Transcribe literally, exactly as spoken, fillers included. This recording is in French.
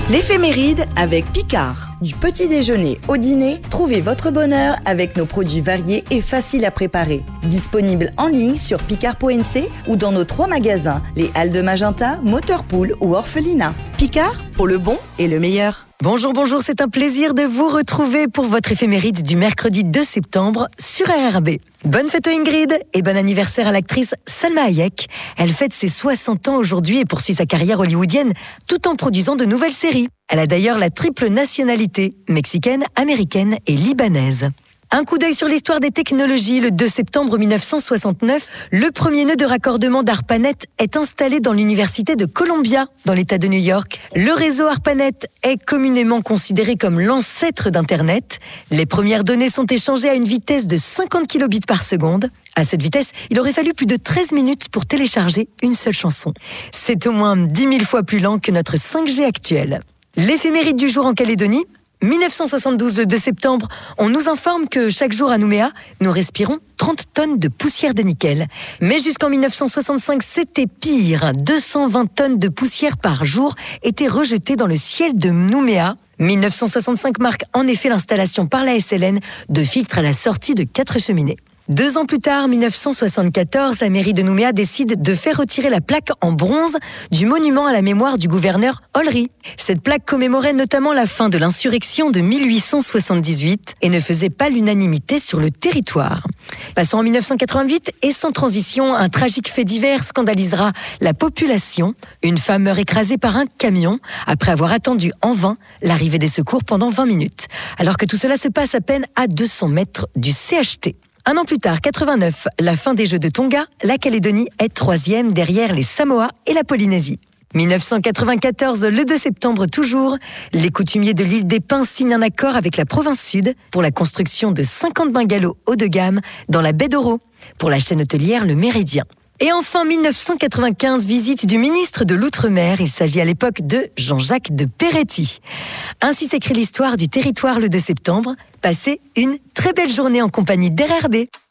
L'éphéméride avec Picard. Du petit déjeuner au dîner, trouvez votre bonheur avec nos produits variés et faciles à préparer. Disponibles en ligne sur picard point n c ou dans nos trois magasins, les Halles de Magenta, Motorpool ou Orphelinat. Picard, pour le bon et le meilleur. Bonjour, bonjour, c'est un plaisir de vous retrouver pour votre éphéméride du mercredi deux septembre sur R R B. Bonne fête à Ingrid et bon anniversaire à l'actrice Salma Hayek. Elle fête ses soixante ans aujourd'hui et poursuit sa carrière hollywoodienne tout en produisant de nouvelles séries. Elle a d'ailleurs la triple nationalité, mexicaine, américaine et libanaise. Un coup d'œil sur l'histoire des technologies. Le deux septembre mille neuf cent soixante-neuf, le premier nœud de raccordement d'ARPANET est installé dans l'université de Columbia, dans l'État de New York. Le réseau ARPANET est communément considéré comme l'ancêtre d'Internet. Les premières données sont échangées à une vitesse de cinquante kilobits par seconde. À cette vitesse, il aurait fallu plus de treize minutes pour télécharger une seule chanson. C'est au moins dix mille fois plus lent que notre cinq G actuel. L'éphéméride du jour en Calédonie. mille neuf cent soixante-douze, le deux septembre, on nous informe que chaque jour à Nouméa, nous respirons trente tonnes de poussière de nickel. Mais jusqu'en mille neuf cent soixante-cinq, c'était pire. deux cent vingt tonnes de poussière par jour étaient rejetées dans le ciel de Nouméa. mille neuf cent soixante-cinq marque en effet l'installation par la S L N de filtres à la sortie de quatre cheminées. Deux ans plus tard, mille neuf cent soixante-quatorze, la mairie de Nouméa décide de faire retirer la plaque en bronze du monument à la mémoire du gouverneur Olry. Cette plaque commémorait notamment la fin de l'insurrection de mille huit cent soixante-dix-huit et ne faisait pas l'unanimité sur le territoire. Passons en mille neuf cent quatre-vingt-huit et sans transition, un tragique fait divers scandalisera la population. Une femme meurt écrasée par un camion après avoir attendu en vain l'arrivée des secours pendant vingt minutes. Alors que tout cela se passe à peine à deux cents mètres du C H T. Un an plus tard, quatre-vingt-neuf, la fin des Jeux de Tonga, la Calédonie est troisième derrière les Samoa et la Polynésie. mille neuf cent quatre-vingt-quatorze, le deux septembre toujours, les coutumiers de l'île des Pins signent un accord avec la province sud pour la construction de cinquante bungalows haut de gamme dans la baie d'Oro, pour la chaîne hôtelière Le Méridien. Et enfin, mille neuf cent quatre-vingt-quinze, visite du ministre de l'Outre-mer. Il s'agit à l'époque de Jean-Jacques de Peretti. Ainsi s'écrit l'histoire du territoire le deux septembre. Passez une très belle journée en compagnie d'R R B.